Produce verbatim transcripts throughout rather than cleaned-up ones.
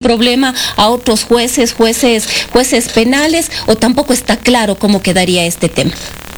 problema a otros jueces, jueces, jueces penales, o tampoco está claro cómo quedaría este tema?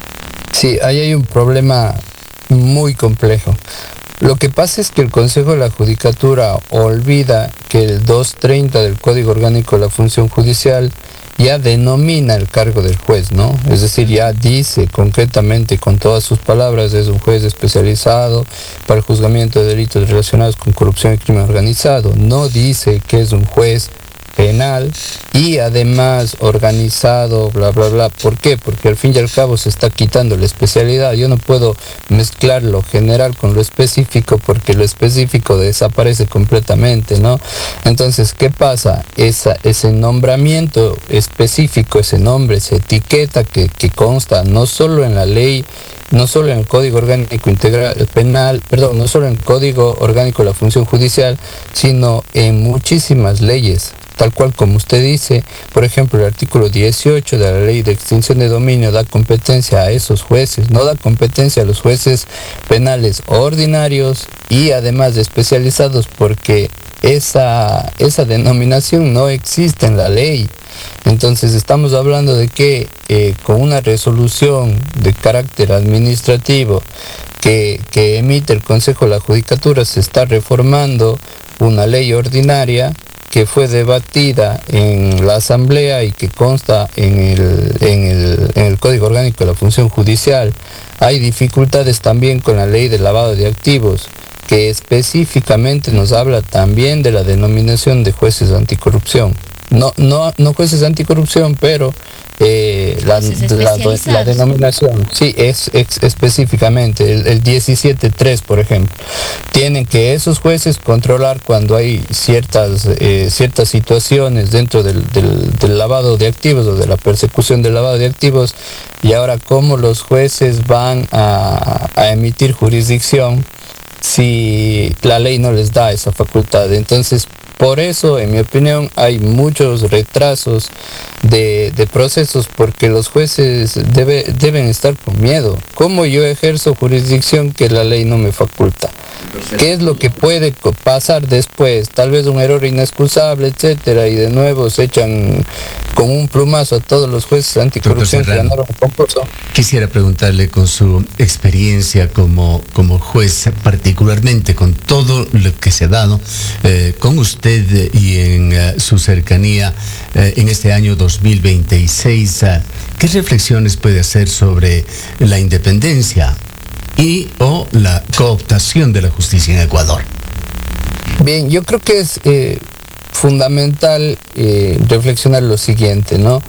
Sí, ahí hay un problema muy complejo. Lo que pasa es que el Consejo de la Judicatura olvida que el doscientos treinta del Código Orgánico de la Función Judicial ya denomina el cargo del juez, ¿no? Es decir, ya dice concretamente con todas sus palabras, es un juez especializado para el juzgamiento de delitos relacionados con corrupción y crimen organizado. No dice que es un juez penal y además organizado, bla, bla, bla. ¿Por qué? Porque al fin y al cabo se está quitando la especialidad. Yo no puedo mezclar lo general con lo específico porque lo específico desaparece completamente, ¿no? Entonces, ¿qué pasa? Esa, ese nombramiento específico, ese nombre, esa etiqueta que, que consta no solo en la ley, no solo en el Código Orgánico Integral Penal, perdón, no solo en el Código Orgánico de la Función Judicial, sino en muchísimas leyes. Tal cual como usted dice, por ejemplo, el artículo dieciocho de la Ley de Extinción de Dominio da competencia a esos jueces, no da competencia a los jueces penales ordinarios y además de especializados porque esa, esa denominación no existe en la ley. Entonces estamos hablando de que eh, con una resolución de carácter administrativo que, que emite el Consejo de la Judicatura se está reformando una ley ordinaria que fue debatida en la Asamblea y que consta en el, en el, en el Código Orgánico de la Función Judicial. Hay dificultades también con la ley de lavado de activos, que específicamente nos habla también de la denominación de jueces anticorrupción. No, no, no jueces anticorrupción, pero eh, la, la, la denominación, sí, es, es específicamente, el, el diecisiete punto tres, por ejemplo. Tienen que esos jueces controlar cuando hay ciertas, eh, ciertas situaciones dentro del, del, del lavado de activos o de la persecución del lavado de activos, y ahora cómo los jueces van a, a emitir jurisdicción si la ley no les da esa facultad. Entonces, por eso, en mi opinión, hay muchos retrasos de, de procesos porque los jueces debe, deben estar con miedo. ¿Cómo yo ejerzo jurisdicción que la ley no me faculta? ¿Qué es lo que puede pasar después? Tal vez un error inexcusable, etcétera, y de nuevo se echan con un plumazo a todos los jueces anticorrupción que ganaron el concurso. Quisiera preguntarle, con su experiencia como, como juez, particularmente con todo lo que se ha dado eh, con usted y en uh, su cercanía eh, en este año dos mil veintiséis, uh, ¿qué reflexiones puede hacer sobre la independencia y o la cooptación de la justicia en Ecuador? Bien, yo creo que es eh, fundamental eh, reflexionar lo siguiente, ¿no?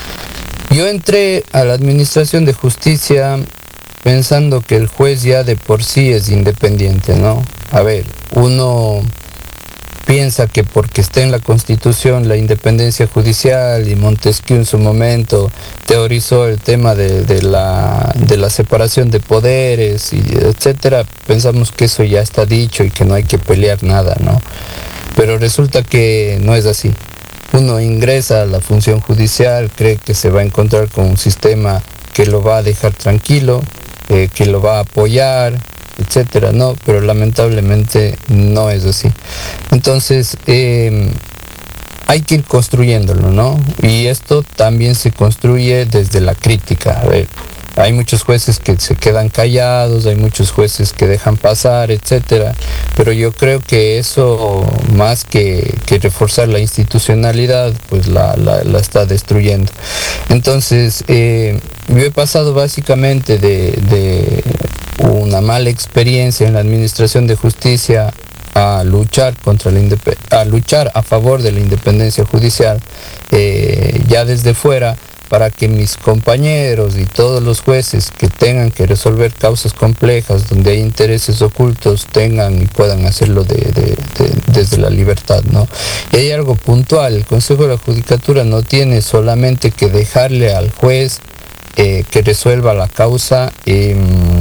Yo entré a la administración de justicia pensando que el juez ya de por sí es independiente, ¿no? A ver, uno piensa que porque está en la Constitución la independencia judicial y Montesquieu en su momento teorizó el tema de, de, la, de la separación de poderes, y etcétera, pensamos que eso ya está dicho y que no hay que pelear nada, ¿no? Pero resulta que no es así. Uno ingresa a la función judicial, cree que se va a encontrar con un sistema que lo va a dejar tranquilo, eh, que lo va a apoyar, etcétera, no, pero lamentablemente no es así. Entonces, eh, hay que ir construyéndolo, ¿no? Y esto también se construye desde la crítica. A ver, hay muchos jueces que se quedan callados, hay muchos jueces que dejan pasar, etcétera, pero yo creo que eso, más que, que reforzar la institucionalidad, pues la, la, la está destruyendo. Entonces, eh, yo he pasado básicamente de, de una mala experiencia en la administración de justicia a luchar contra la indep- a luchar a favor de la independencia judicial, eh, ya desde fuera, para que mis compañeros y todos los jueces que tengan que resolver causas complejas donde hay intereses ocultos tengan y puedan hacerlo de, de, de, desde la libertad, ¿no? Y hay algo puntual: el Consejo de la Judicatura no tiene solamente que dejarle al juez eh, que resuelva la causa eh,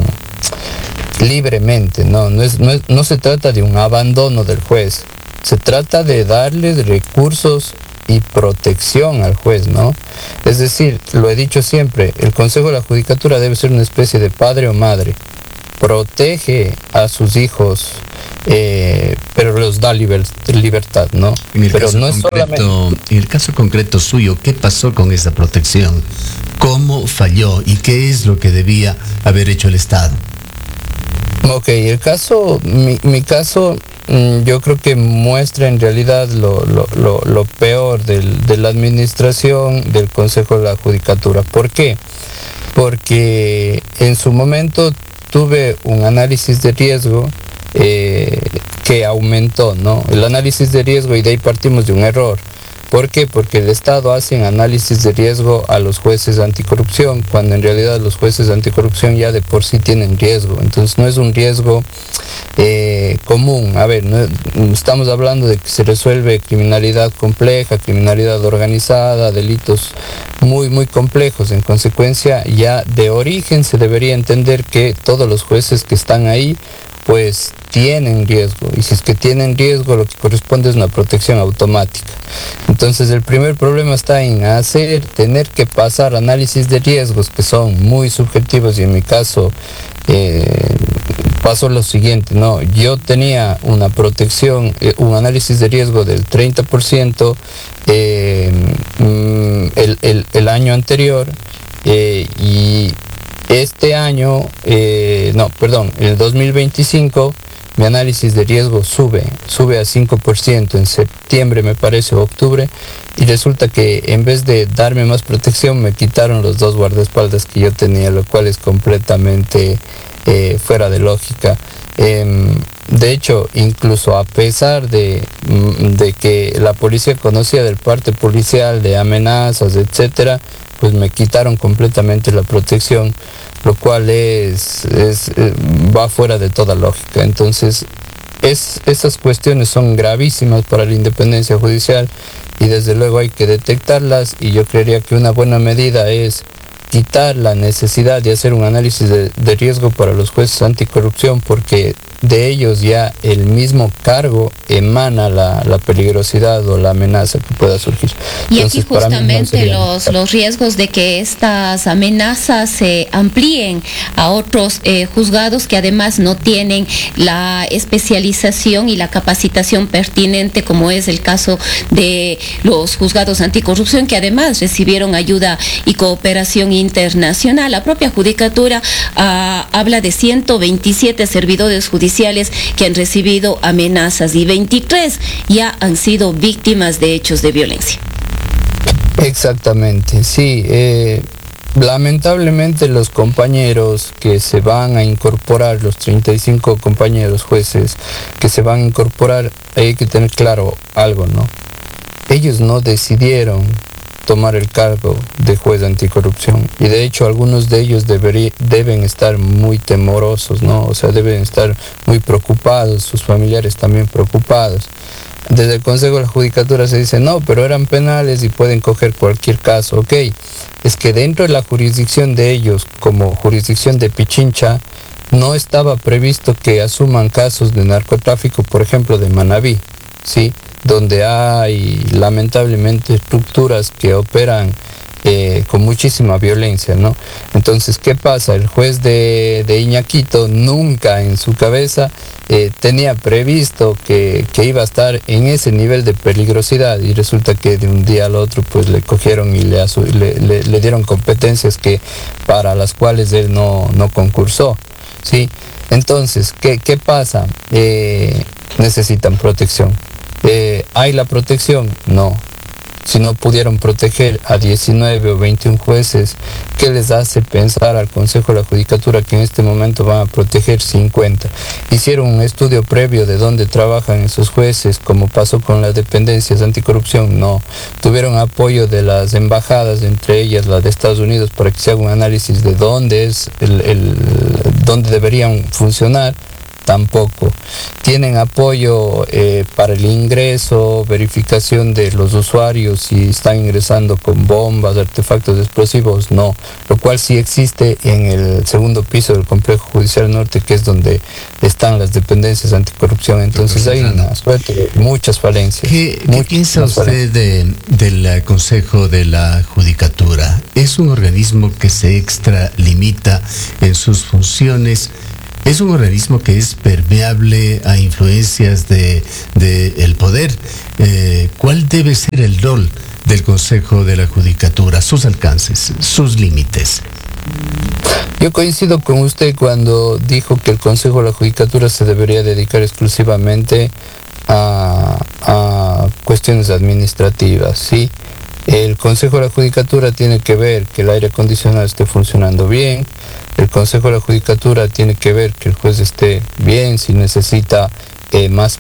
libremente, no, no, es, no, es, no se trata de un abandono del juez, se trata de darles recursos y protección al juez, ¿no? Es decir, lo he dicho siempre, el Consejo de la Judicatura debe ser una especie de padre o madre. Protege a sus hijos eh, pero los da liber, libertad, ¿no? En el, pero caso no es concreto, solamente... en el caso concreto suyo, ¿qué pasó con esa protección? ¿Cómo falló y qué es lo que debía haber hecho el Estado? Ok, el caso, mi, mi caso, yo creo que muestra en realidad lo, lo, lo, lo peor del, de la administración del Consejo de la Judicatura. ¿Por qué? Porque en su momento tuve un análisis de riesgo eh, que aumentó, ¿no? El análisis de riesgo, y de ahí partimos de un error. ¿Por qué? Porque el Estado hace un análisis de riesgo a los jueces anticorrupción, cuando en realidad los jueces anticorrupción ya de por sí tienen riesgo. Entonces no es un riesgo eh, común. A ver, no, estamos hablando de que se resuelve criminalidad compleja, criminalidad organizada, delitos muy, muy complejos. En consecuencia, ya de origen se debería entender que todos los jueces que están ahí pues tienen riesgo, y si es que tienen riesgo lo que corresponde es una protección automática. Entonces el primer problema está en hacer, tener que pasar análisis de riesgos que son muy subjetivos, y en mi caso eh, pasó lo siguiente, ¿no? Yo tenía una protección, eh, un análisis de riesgo del treinta por ciento eh, el, el, el año anterior, eh, y este año, eh, no, perdón, en el dos mil veinticinco mi análisis de riesgo sube, sube a cinco por ciento en septiembre, me parece, o octubre, y resulta que en vez de darme más protección me quitaron los dos guardaespaldas que yo tenía, lo cual es completamente eh, fuera de lógica. Eh, de hecho, incluso a pesar de, de que la policía conocía del parte policial, de amenazas, etcétera, pues me quitaron completamente la protección, lo cual es, es eh, va fuera de toda lógica. Entonces, es, estas cuestiones son gravísimas para la independencia judicial, y desde luego hay que detectarlas, y yo creería que una buena medida es quitar la necesidad de hacer un análisis de, de riesgo para los jueces anticorrupción, porque de ellos ya el mismo cargo emana la, la peligrosidad o la amenaza que pueda surgir. Y Entonces, aquí justamente no los, los riesgos de que estas amenazas se amplíen a otros eh, juzgados que además no tienen la especialización y la capacitación pertinente, como es el caso de los juzgados anticorrupción, que además recibieron ayuda y cooperación internacional. La propia Judicatura uh, habla de ciento veintisiete servidores judiciales que han recibido amenazas, y veintitrés ya han sido víctimas de hechos de violencia. Exactamente, sí. Eh, lamentablemente los compañeros que se van a incorporar, los treinta y cinco compañeros jueces que se van a incorporar, hay que tener claro algo, ¿no? Ellos no decidieron tomar el cargo de juez anticorrupción, y de hecho algunos de ellos deberí, deben estar muy temorosos, ¿no? O sea, deben estar muy preocupados, sus familiares también preocupados. Desde el Consejo de la Judicatura se dice, no, pero eran penales y pueden coger cualquier caso. Ok, es que dentro de la jurisdicción de ellos, como jurisdicción de Pichincha, no estaba previsto que asuman casos de narcotráfico, por ejemplo, de Manabí, ¿sí? Donde hay lamentablemente estructuras que operan eh, con muchísima violencia, ¿no? Entonces, ¿qué pasa? El juez de, de Iñaquito nunca en su cabeza eh, tenía previsto que, que iba a estar en ese nivel de peligrosidad, y resulta que de un día al otro pues le cogieron y le, le, le, le dieron competencias que, para las cuales él no, no concursó, ¿sí? Entonces, ¿qué, qué pasa? Eh, necesitan protección. Eh, ¿Hay la protección? No. Si no pudieron proteger a diecinueve o veintiún jueces, ¿qué les hace pensar al Consejo de la Judicatura que en este momento van a proteger cincuenta? ¿Hicieron un estudio previo de dónde trabajan esos jueces, como pasó con las dependencias anticorrupción? No. ¿Tuvieron apoyo de las embajadas, entre ellas la de Estados Unidos, para que se haga un análisis de dónde es el, el dónde deberían funcionar? Tampoco. ¿Tienen apoyo eh, para el ingreso, verificación de los usuarios si están ingresando con bombas, artefactos explosivos? No. Lo cual sí existe en el segundo piso del Complejo Judicial Norte, que es donde están las dependencias anticorrupción. Entonces hay una suerte de muchas falencias. ¿Qué, ¿qué piensa usted de, del Consejo de la Judicatura? ¿Es un organismo que se extralimita en sus funciones? es un organismo que es permeable a influencias de, de el poder. Eh, ¿Cuál debe ser el rol del Consejo de la Judicatura, sus alcances, sus límites? Yo coincido con usted cuando dijo que el Consejo de la Judicatura se debería dedicar exclusivamente a, a cuestiones administrativas, ¿sí? El Consejo de la Judicatura tiene que ver que el aire acondicionado esté funcionando bien, el Consejo de la Judicatura tiene que ver que el juez esté bien, si necesita eh, más